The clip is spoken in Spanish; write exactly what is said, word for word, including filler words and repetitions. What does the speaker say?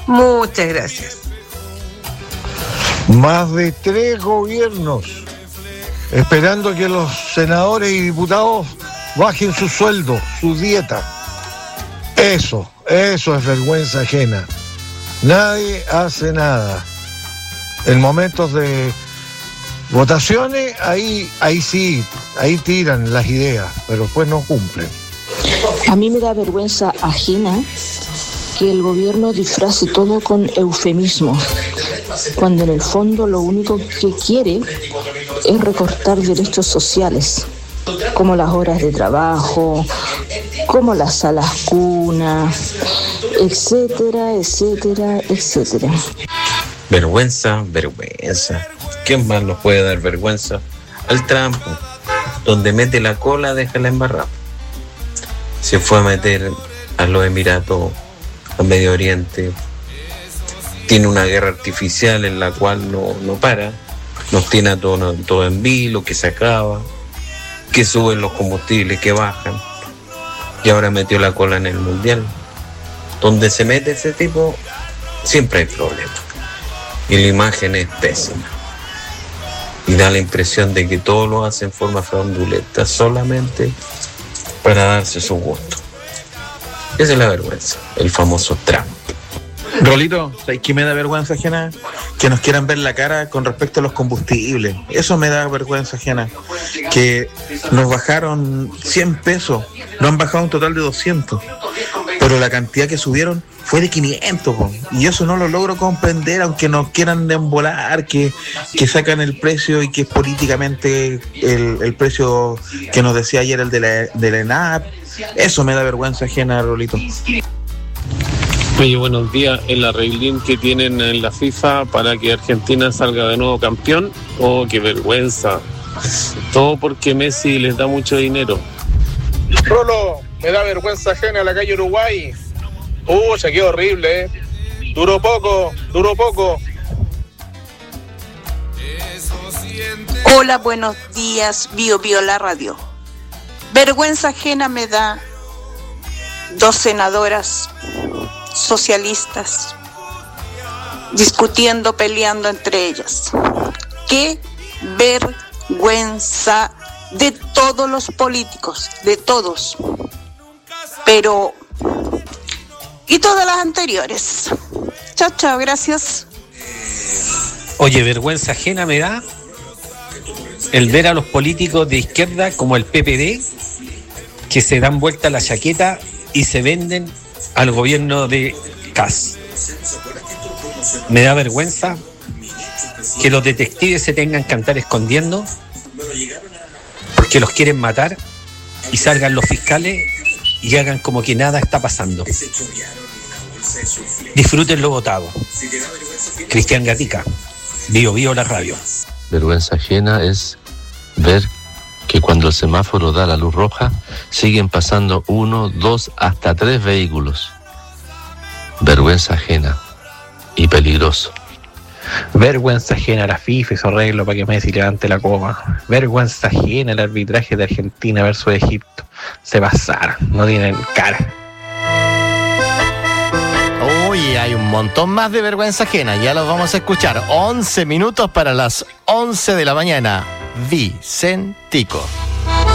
Muchas gracias. Más de tres gobiernos esperando que los senadores y diputados bajen su sueldo, su dieta. Eso, eso es vergüenza ajena. Nadie hace nada. En momentos de votaciones, ahí, ahí sí, ahí tiran las ideas, pero después no cumplen. A mí me da vergüenza ajena que el gobierno disfrace todo con eufemismos, cuando en el fondo lo único que quiere es recortar derechos sociales, como las horas de trabajo, como las salas cuna, etcétera, etcétera, etcétera. Vergüenza, vergüenza. ¿Quién más nos puede dar vergüenza? El Trump, donde mete la cola, deja la embarrada. Se fue a meter a los Emiratos, a Medio Oriente. Tiene una guerra artificial en la cual no, no para. Nos tiene a todo, todo en vilo, que se acaba, que suben los combustibles, que bajan. Y ahora metió la cola en el Mundial. Donde se mete ese tipo, siempre hay problemas. Y la imagen es pésima. Y da la impresión de que todo lo hace en forma fraudulenta, solamente para darse su gusto. Esa es la vergüenza, el famoso Trump. Rolito, ¿sabes qué me da vergüenza ajena? Que nos quieran ver la cara con respecto a los combustibles. Eso me da vergüenza ajena. Que nos bajaron cien pesos, nos han bajado un total de doscientos. Pero la cantidad que subieron fue de quinientos, po. Y eso no lo logro comprender, aunque nos quieran embolar, que, que sacan el precio y que es políticamente el, el precio que nos decía ayer el de la, de la ENAP. Eso me da vergüenza ajena, Rolito. Oye, buenos días. El arreglín que tienen en la FIFA para que Argentina salga de nuevo campeón. Oh, qué vergüenza. Todo porque Messi les da mucho dinero. Rolo, me da vergüenza ajena la calle Uruguay. Pucha, qué horrible, ¿eh? Duró poco, duró poco. Hola, buenos días, Bio Bio la radio. Vergüenza ajena me da dos senadoras socialistas discutiendo, peleando entre ellas. Qué vergüenza de todos los políticos, de todos. Pero y todas las anteriores. Chao, chao, gracias. Oye, vergüenza ajena me da el ver a los políticos de izquierda como el P P D que se dan vuelta la chaqueta y se venden al gobierno de Kast. Me da vergüenza que los detectives se tengan que andar escondiendo porque los quieren matar y salgan los fiscales y hagan como que nada está pasando. Disfruten lo votado. Cristian Gatica, Bio Bio la radio. Vergüenza ajena es ver que cuando el semáforo da la luz roja siguen pasando uno, dos, hasta tres vehículos. Vergüenza ajena y peligroso. Vergüenza ajena a la FIFA y su arreglo para que Messi levante la copa. Vergüenza ajena el arbitraje de Argentina versus Egipto. Se pasaron, no tienen cara. Uy, hay un montón más de vergüenza ajena, ya los vamos a escuchar. once minutos para las once de la mañana. Vicentico.